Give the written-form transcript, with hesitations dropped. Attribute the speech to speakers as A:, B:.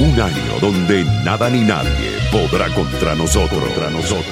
A: Un año donde nada ni nadie podrá contra nosotros.